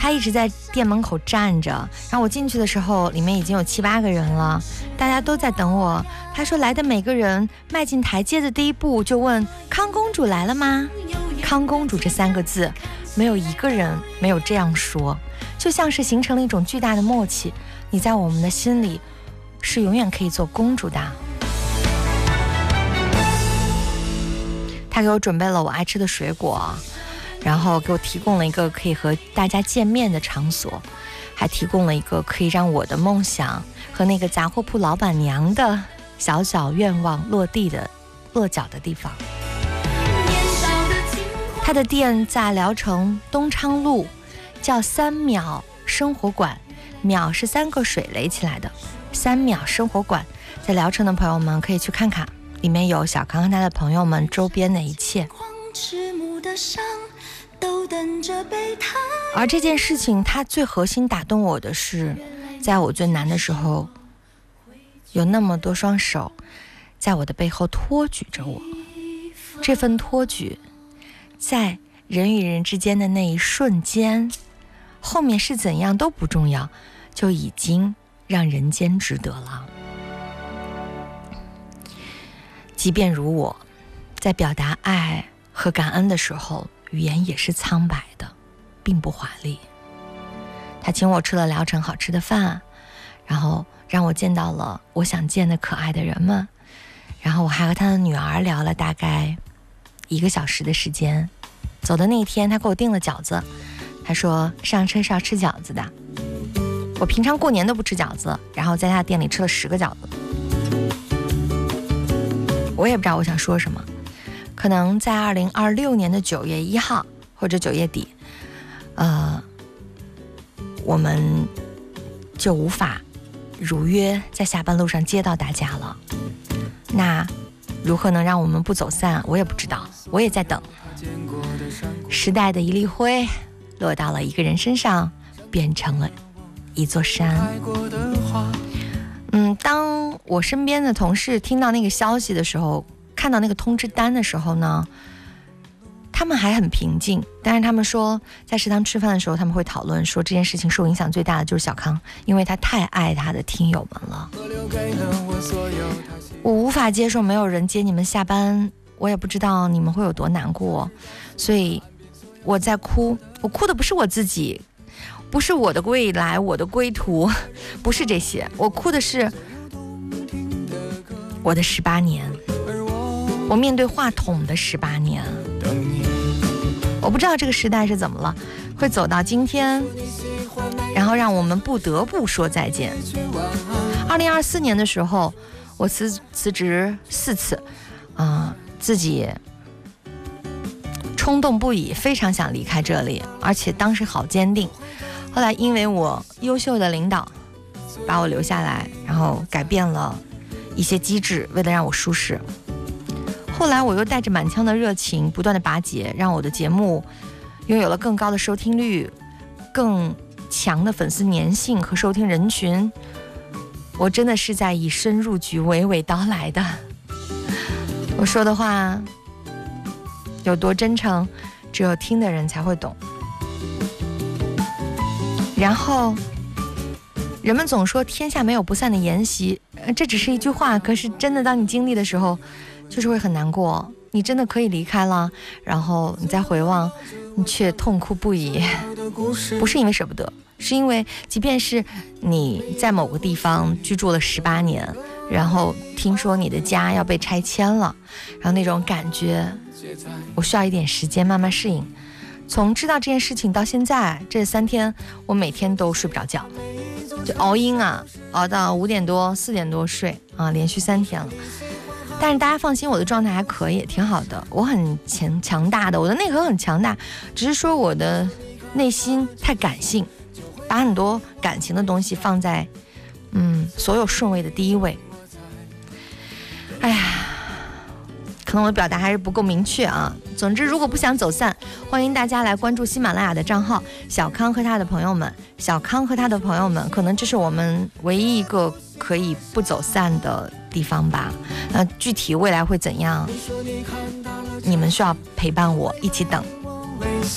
他一直在店门口站着，然后我进去的时候里面已经有7、8个人了，大家都在等我。他说来的每个人迈进台阶的第一步就问康公主来了吗？康公主这3个字没有一个人没有这样说，就像是形成了一种巨大的默契，你在我们的心里是永远可以做公主的。他给我准备了我爱吃的水果，然后给我提供了一个可以和大家见面的场所，还提供了一个可以让我的梦想和那个杂货铺老板娘的小小愿望落脚的地方。他的店在聊城东昌路，叫3秒生活馆，秒是3个水垒起来的，3秒生活馆，在聊城的朋友们可以去看看，里面有小康和他的朋友们周边的一切。而这件事情它最核心打动我的是，在我最难的时候，有那么多双手在我的背后托举着我。这份托举在人与人之间的那一瞬间，后面是怎样都不重要，就已经让人间值得了。即便如我，在表达爱和感恩的时候，语言也是苍白的，并不华丽。他请我吃了聊城好吃的饭，然后让我见到了我想见的可爱的人们，然后我还和他的女儿聊了大概1个小时的时间。走的那一天，他给我订了饺子，他说上车是要吃饺子的。我平常过年都不吃饺子，然后在他店里吃了10个饺子。我也不知道我想说什么，可能在2026年的9月1号或者9月底，我们就无法如约在下班路上接到大家了。那如何能让我们不走散，我也不知道，我也在等。时代的一粒灰落到了一个人身上，变成了一座山。当我身边的同事听到那个消息的时候，看到那个通知单的时候呢，他们还很平静，但是他们说在食堂吃饭的时候，他们会讨论说这件事情受影响最大的就是小康，因为他太爱他的听友们了。我无法接受没有人接你们下班，我也不知道你们会有多难过，所以我在哭。我哭的不是我自己，不是我的未来，我的归途，不是这些，我哭的是我的18年，我面对话筒的18年。我不知道这个时代是怎么了，会走到今天，然后让我们不得不说再见。2024年的时候，我辞职4次，自己冲动不已，非常想离开这里，而且当时好坚定。后来因为我优秀的领导把我留下来，然后改变了一些机制，为了让我舒适。后来我又带着满腔的热情不断的拔节，让我的节目拥有了更高的收听率，更强的粉丝粘性和收听人群。我真的是在以身入局，娓娓道来的。我说的话有多真诚，只有听的人才会懂。然后人们总说天下没有不散的筵席，这只是一句话，可是真的当你经历的时候，就是会很难过。你真的可以离开了，然后你再回望，你却痛哭不已。不是因为舍不得，是因为即便是你在某个地方居住了18年，然后听说你的家要被拆迁了，然后那种感觉我需要一点时间慢慢适应。从知道这件事情到现在这3天，我每天都睡不着觉，就熬鹰啊，熬到5点多4点多睡啊，连续3天了。但是大家放心，我的状态还可以，挺好的，我很强大的，我的内核很强大，只是说我的内心太感性，把很多感情的东西放在所有顺位的第一位。哎呀，可能我的表达还是不够明确啊。总之，如果不想走散，欢迎大家来关注喜马拉雅的账号小康和他的朋友们。小康和他的朋友们，可能这是我们唯一一个可以不走散的地方吧。具体未来会怎样，你们需要陪伴我一起等。